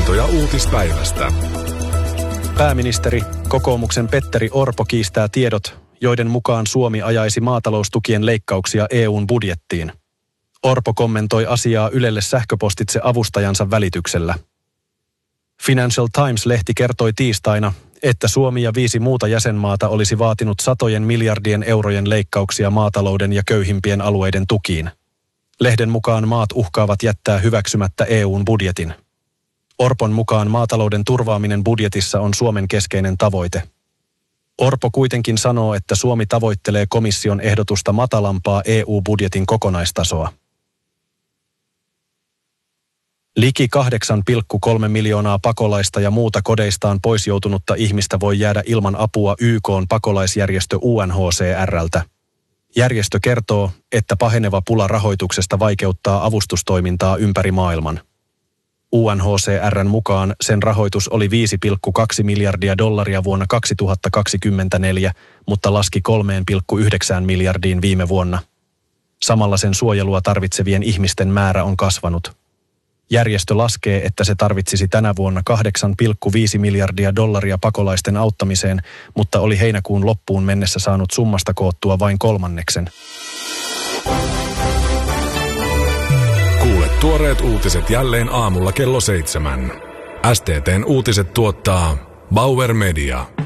havaintoja uutispäivästä. Pääministeri, kokoomuksen Petteri Orpo kiistää tiedot, joiden mukaan Suomi ajaisi maataloustukien leikkauksia EU:n budjettiin. Orpo kommentoi asiaa Ylelle sähköpostitse avustajansa välityksellä. Financial Times-lehti kertoi tiistaina, että Suomi ja 5 muuta jäsenmaata olisi vaatinut satojen miljardien eurojen leikkauksia maatalouden ja köyhimpien alueiden tukiin. Lehden mukaan maat uhkaavat jättää hyväksymättä EU:n budjetin. Orpon mukaan maatalouden turvaaminen budjetissa on Suomen keskeinen tavoite. Orpo kuitenkin sanoo, että Suomi tavoittelee komission ehdotusta matalampaa EU-budjetin kokonaistasoa. Liki 8,3 miljoonaa pakolaista ja muuta kodeistaan pois joutunutta ihmistä voi jäädä ilman apua YK:n pakolaisjärjestö UNHCR:ltä. Järjestö kertoo, että paheneva pula rahoituksesta vaikeuttaa avustustoimintaa ympäri maailman. UNHCR:n mukaan sen rahoitus oli $5,2 miljardia vuonna 2024, mutta laski 3,9 miljardiin viime vuonna. Samalla sen suojelua tarvitsevien ihmisten määrä on kasvanut. Järjestö laskee, että se tarvitsisi tänä vuonna $8,5 miljardia pakolaisten auttamiseen, mutta oli heinäkuun loppuun mennessä saanut summasta koottua vain kolmanneksen. Kuule tuoreet uutiset jälleen aamulla kello 7. STT:n uutiset tuottaa Bauer Media.